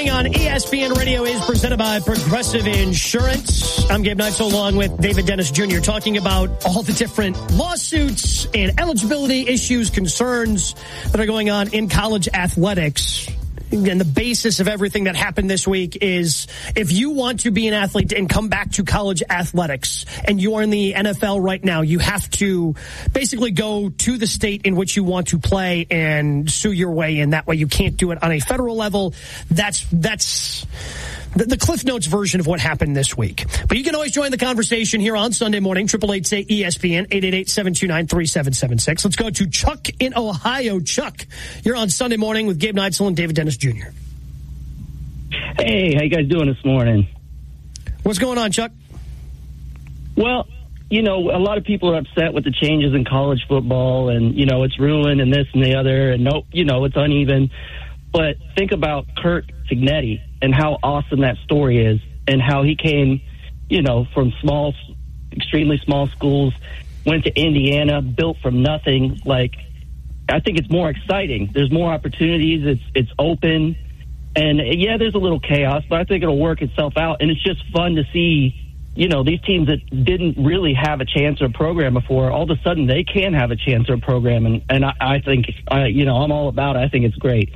Morning on ESPN Radio is presented by Progressive Insurance. I'm Gabe Neitzel along with David Dennis Jr. talking about all the different lawsuits and eligibility issues, concerns that are going on in college athletics. And the basis of everything that happened this week is if you want to be an athlete and come back to college athletics and you are in the NFL right now, you have to basically go to the state in which you want to play and sue your way in. That way you can't do it on a federal level. That's the Cliff Notes version of what happened this week. But you can always join the conversation here on Sunday morning, 888-SAY-ESPN, 888-729-3776. Let's go to Chuck in Ohio. Chuck, you're on Sunday morning with Gabe Neitzel and David Dennis Jr. Hey, how you guys doing this morning? What's going on, Chuck? Well, a lot of people are upset with the changes in college football and, it's ruined and this and the other and it's uneven. But think about Curt Cignetti and how awesome that story is and how he came, from extremely small schools, went to Indiana, built from nothing. Like, I think it's more exciting. There's more opportunities. It's open. And, yeah, there's a little chaos, but I think it'll work itself out. And it's just fun to see, these teams that didn't really have a chance or a program before, all of a sudden they can have a chance or a program. And I think, I'm all about it. I think it's great.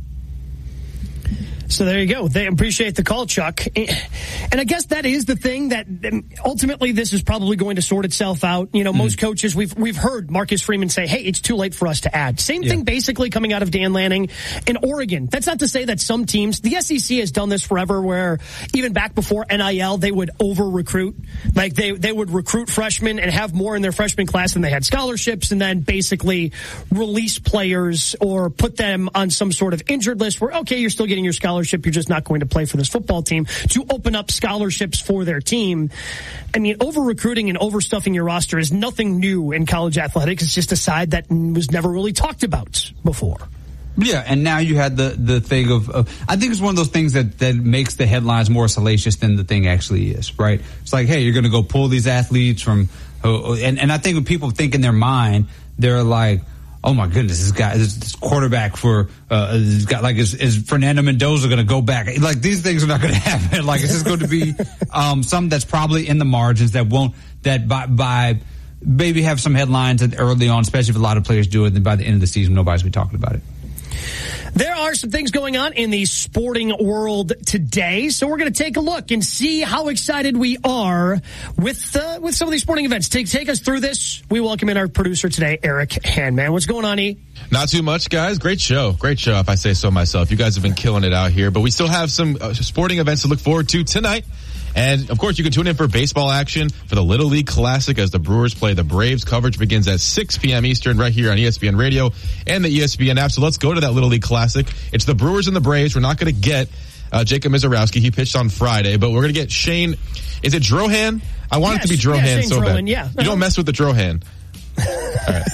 So there you go. They appreciate the call, Chuck. And I guess that is the thing that ultimately this is probably going to sort itself out. Most coaches, we've heard Marcus Freeman say, hey, it's too late for us to add. Same thing basically coming out of Dan Lanning in Oregon. That's not to say that some teams, the SEC has done this forever where even back before NIL, they would over-recruit. Like they would recruit freshmen and have more in their freshman class than they had scholarships and then basically release players or put them on some sort of injured list where, okay, you're still getting your scholarship. You're just not going to play for this football team to open up scholarships for their team. I mean, over-recruiting and overstuffing your roster is nothing new in college athletics. It's just a side that was never really talked about before. Yeah, and now you had the thing of I think it's one of those things that makes the headlines more salacious than the thing actually is, right? It's like, hey, you're going to go pull these athletes from and I think when people think in their mind, they're like, oh my goodness, this quarterback for is Fernando Mendoza going to go back? Like, these things are not going to happen. Like, it's just going to be some that's probably in the margins that won't, that by maybe have some headlines early on, especially if a lot of players do it, and by the end of the season, nobody's been talking about it. There are some things going on in the sporting world today, so we're going to take a look and see how excited we are with some of these sporting events. Take us through this. We welcome in our producer today, Eric Hanman. What's going on, E? Not too much, guys. Great show, if I say so myself. You guys have been killing it out here, but we still have some sporting events to look forward to tonight. And, of course, you can tune in for baseball action for the Little League Classic as the Brewers play the Braves. Coverage begins at 6 p.m. Eastern right here on ESPN Radio and the ESPN app. So let's go to that Little League Classic. It's the Brewers and the Braves. We're not going to get Jacob Mizorowski. He pitched on Friday, but we're going to get Shane. Is it Drohan? I want it to be Drohan so bad. Yeah. You don't mess with the Drohan. All right.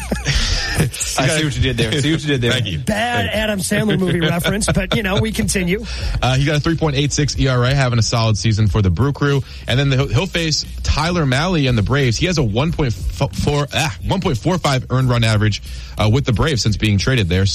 I see what you did there. Thank you. Bad Adam Sandler movie reference, but, we continue. He got a 3.86 ERA, having a solid season for the Brew Crew. And then he'll face Tyler Mahle and the Braves. He has a 1.45 earned run average with the Braves since being traded there.